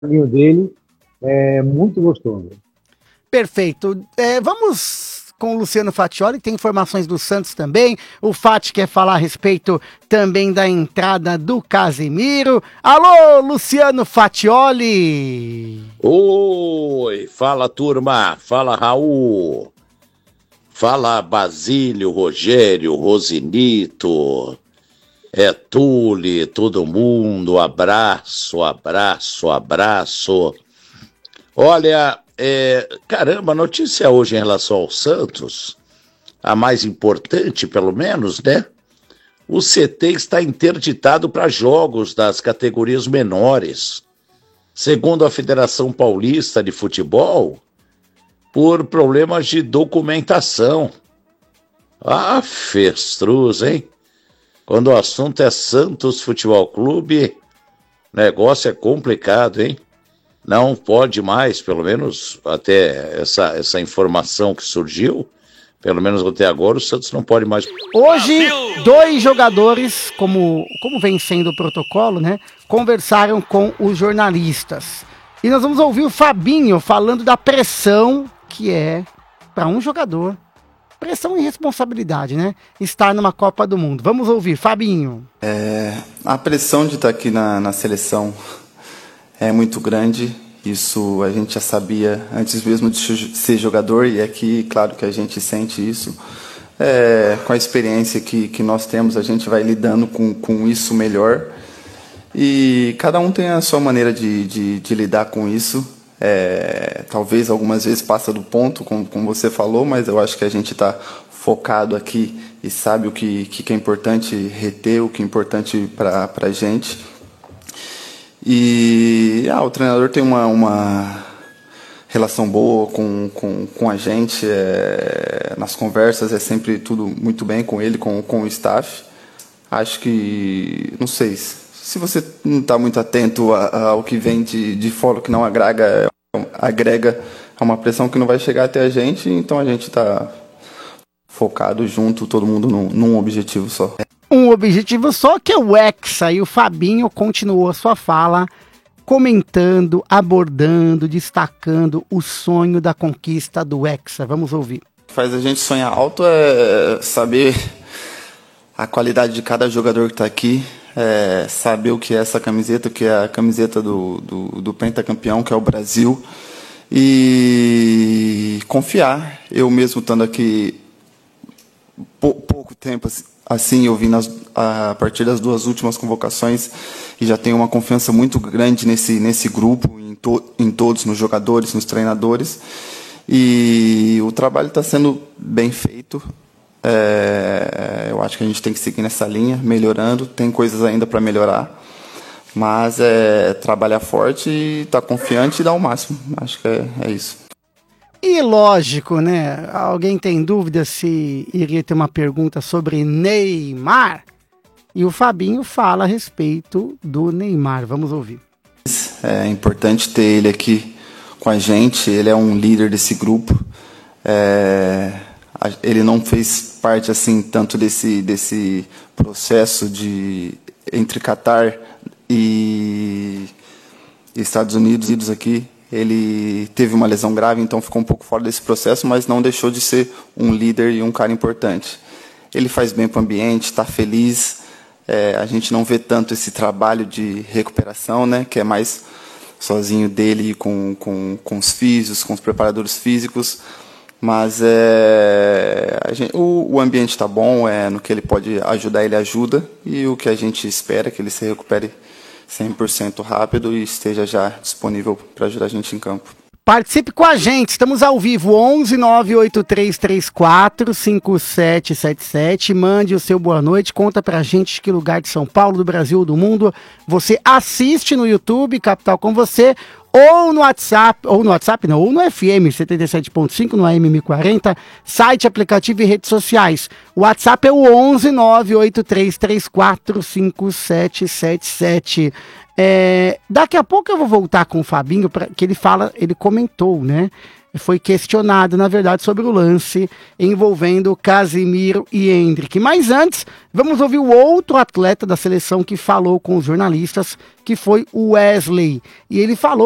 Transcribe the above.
carinho dele é muito gostoso. Perfeito. Vamos com o Luciano Faccioli, tem informações do Santos também. O Fati quer falar a respeito também da entrada do Casemiro. Alô, Luciano Faccioli! Oi, fala turma, fala Raul, fala Basílio, Rogério, Rosinito, Tule, todo mundo, abraço, abraço, abraço. Olha, caramba, a notícia hoje em relação ao Santos, a mais importante pelo menos, né? O CT está interditado para jogos das categorias menores, segundo a Federação Paulista de Futebol, por problemas de documentação. Ah, festruz, hein? Quando o assunto é Santos Futebol Clube, negócio é complicado, hein? Não pode mais, pelo menos até essa informação que surgiu, pelo menos até agora, o Santos não pode mais. Hoje, 2 jogadores, como vem sendo o protocolo, né, conversaram com os jornalistas. E nós vamos ouvir o Fabinho falando da pressão que é para um jogador. Pressão e responsabilidade, né? Estar numa Copa do Mundo. Vamos ouvir, Fabinho. A pressão de estar aqui na seleção é muito grande. Isso a gente já sabia antes mesmo de ser jogador, e aqui, claro que a gente sente isso. Com a experiência que nós temos, a gente vai lidando com isso melhor. E cada um tem a sua maneira de lidar com isso. Talvez algumas vezes passa do ponto, como você falou, mas eu acho que a gente está focado aqui e sabe o que é importante reter, o que é importante para a gente. E o treinador tem uma relação boa com a gente, nas conversas é sempre tudo muito bem com ele, com o staff. Acho que, não sei, se você não está muito atento ao que vem de fora, que não agrega a uma pressão que não vai chegar até a gente, então a gente está focado junto, todo mundo num objetivo só. Um objetivo só, que é o Hexa, e o Fabinho continuou a sua fala comentando, abordando, destacando o sonho da conquista do Hexa. Vamos ouvir. O que faz a gente sonhar alto é saber a qualidade de cada jogador que está aqui, saber o que é essa camiseta, que é a camiseta do pentacampeão, que é o Brasil, e confiar. Eu mesmo estando aqui pouco tempo assim, eu vim a partir das 2 últimas convocações e já tenho uma confiança muito grande nesse grupo, em todos, nos jogadores, nos treinadores, e o trabalho está sendo bem feito. Eu acho que a gente tem que seguir nessa linha, melhorando, tem coisas ainda para melhorar, mas trabalhar forte, estar confiante e dar o máximo. Acho que é isso. E lógico, né? Alguém tem dúvida se iria ter uma pergunta sobre Neymar? E o Fabinho fala a respeito do Neymar. Vamos ouvir. É importante ter ele aqui com a gente. Ele é um líder desse grupo. Ele não fez parte assim tanto desse processo entre Catar e Estados Unidos aqui. Ele teve uma lesão grave, então ficou um pouco fora desse processo, mas não deixou de ser um líder e um cara importante. Ele faz bem para o ambiente, está feliz. A gente não vê tanto esse trabalho de recuperação, né, que é mais sozinho dele com os físicos, com os preparadores físicos. Mas o ambiente está bom, no que ele pode ajudar, ele ajuda. E o que a gente espera é que ele se recupere 100% rápido e esteja já disponível para ajudar a gente em campo. Participe com a gente, estamos ao vivo, 11 98334 5777, mande o seu boa noite, conta pra gente de que lugar de São Paulo, do Brasil ou do mundo você assiste no YouTube, Capital com Você, ou no WhatsApp, ou no FM 77.5, no AM 1040, site, aplicativo e redes sociais. O WhatsApp é o 11 98334 5777. Daqui a pouco eu vou voltar com o Fabinho, que ele comentou, né? Foi questionado, na verdade, sobre o lance envolvendo Casemiro e Endrick. Mas antes, vamos ouvir o outro atleta da seleção que falou com os jornalistas, que foi o Wesley. E ele falou